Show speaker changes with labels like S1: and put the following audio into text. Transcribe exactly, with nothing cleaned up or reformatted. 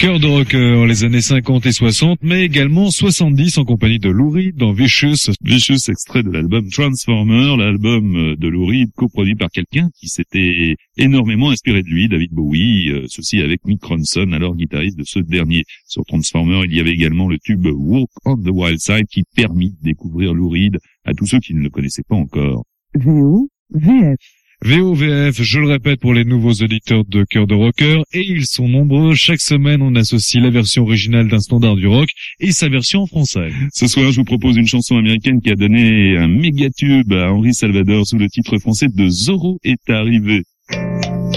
S1: Cœur de rocker, les années cinquante et soixante, mais également soixante-dix en compagnie de Lou Reed dans Vicious.
S2: Vicious, extrait de l'album Transformer, l'album de Lou Reed coproduit par quelqu'un qui s'était énormément inspiré de lui, David Bowie, euh, ceci avec Mick Ronson, alors guitariste de ce dernier. Sur Transformer, il y avait également le tube Walk on the Wild Side qui permit de découvrir Lou Reed à tous ceux qui ne le connaissaient pas encore.
S3: V O V F.
S1: V O V F, je le répète pour les nouveaux auditeurs de Cœur de Rocker, et ils sont nombreux. Chaque semaine, on associe la version originale d'un standard du rock et sa version en français.
S2: Ce soir, je vous propose une chanson américaine qui a donné un méga tube à Henri Salvador sous le titre français de Zorro est arrivé.